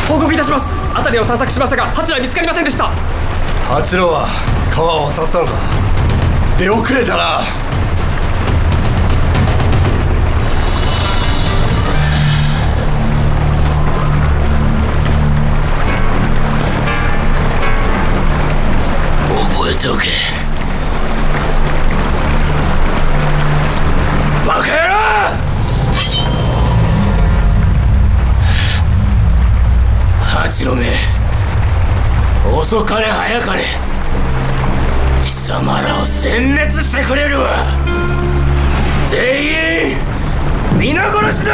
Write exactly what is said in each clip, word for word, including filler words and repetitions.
報告いたします。辺りを探索しましたが八郎は見つかりませんでした。 八郎は川を渡ったのか。出遅れたな。覚えておけ。バカ野郎！八郎め、遅かれ早かれ貴様らを殲滅してくれるわ。全員皆殺しだ！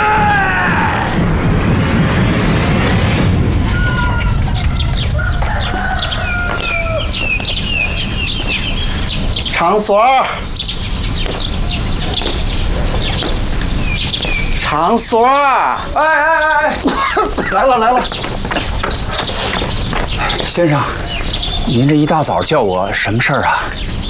场所，场所，哎哎哎，来了来了。 先生，您这一大早叫我什么事儿啊？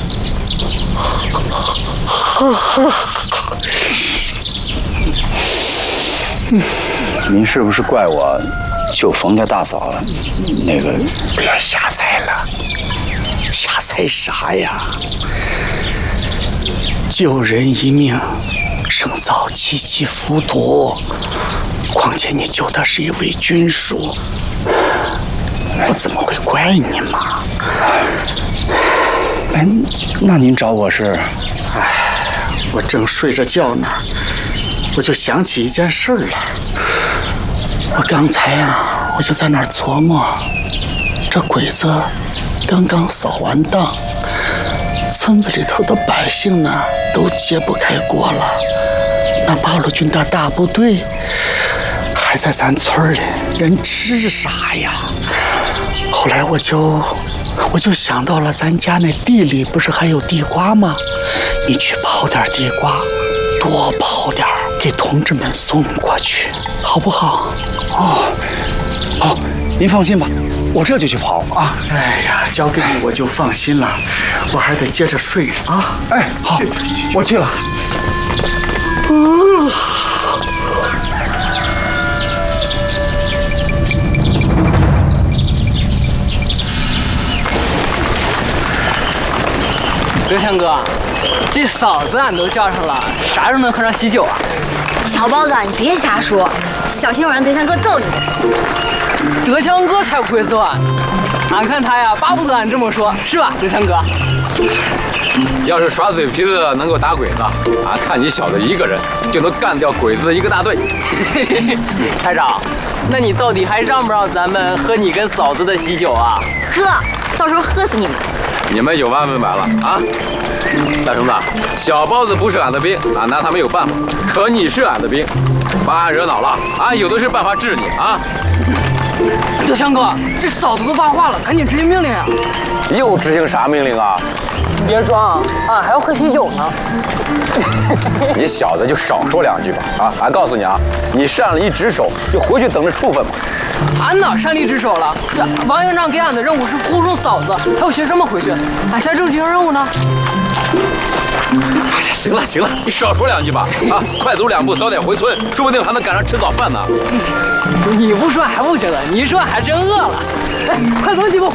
您是不是怪我救冯家大嫂那个不要瞎猜了？瞎猜啥呀？救人一命，胜造七级浮屠。况且你救的是一位军属，我怎么会怪你嘛？哎，那您找我是？哎，我正睡着觉呢，我就想起一件事来。我刚才呀，我就在那儿琢磨，这鬼子刚刚扫完荡，村子里头的百姓呢都揭不开锅了。那八路军的大部队还在咱村里，人吃啥呀？后来我就我就想到了，咱家那地里不是还有地瓜吗？你去刨点地瓜，多刨点，给同志们送过去，好不好？哦，哦，您放心吧，我这就去刨啊！哎呀，交给你我就放心了，我还得接着睡啊！哎，好，我去了。嗯。 刘强哥，这嫂子俺都叫上了，啥时候能喝上喜酒啊？ 小包子，你别瞎说，小心我让德强哥揍你。 德强哥才不会揍俺，俺看他呀，巴不得俺这么说，是吧，德强哥？ 要是耍嘴皮子能够打鬼子，俺看你小子一个人就能干掉鬼子的一个大队。 排长，那你到底还让不让咱们喝你跟嫂子的喜酒啊？ 喝，到时候喝死你们！ 你们有完没完了啊？大橙子，小包子不是俺的兵，俺拿他没有办法。可你是俺的兵，把俺惹恼了，俺有的是办法治你啊！ 德强哥，这嫂子都发话了，赶紧执行命令啊！ 又执行啥命令啊？ 别装，俺还要喝喜酒呢。 你小子就少说两句吧！啊，俺告诉你啊，你擅了一只手，就回去等着处分吧。 俺哪擅离职守了？这王营长给俺的任务是护送嫂子，还有学生们回去，俺现在正执行任务呢。 哎呀，行了行了，你少说两句吧。啊，快走两步，早点回村，说不定还能赶上吃早饭呢。 你不说还不觉得，你一说还真饿了。哎，快走几步。